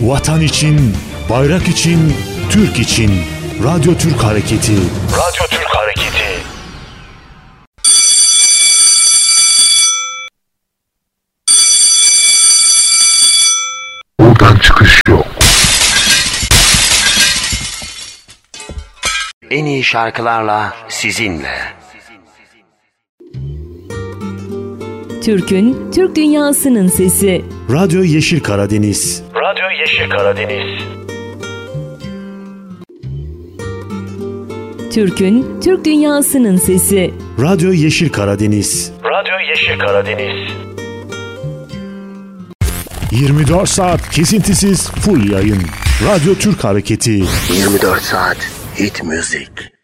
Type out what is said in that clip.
Vatan için, bayrak için, Türk için. Radyo Türk Hareketi. Radyo Türk Hareketi. Buradan çıkış yok. En iyi şarkılarla sizinle. Türk'ün, Türk dünyasının sesi. Radyo Yeşil Karadeniz. Radyo Yeşil Karadeniz. Türk'ün, Türk dünyasının sesi. Radyo Yeşil Karadeniz. Radyo Yeşil Karadeniz. 24 saat kesintisiz full yayın. Radyo Türk Hareketi. 24 saat hit müzik.